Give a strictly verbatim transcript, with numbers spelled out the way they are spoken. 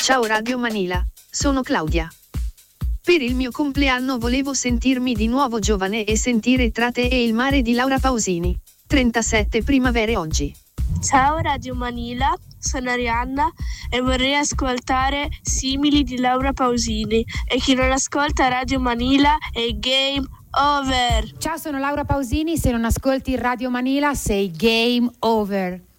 Ciao Radio Manila, sono Claudia. Per il mio compleanno volevo sentirmi di nuovo giovane e sentire Tra te e il mare di Laura Pausini. trentasette primavere oggi. Ciao Radio Manila, sono Arianna e vorrei ascoltare Simili di Laura Pausini. E chi non ascolta Radio Manila è game over. Ciao, sono Laura Pausini, se non ascolti Radio Manila sei game over.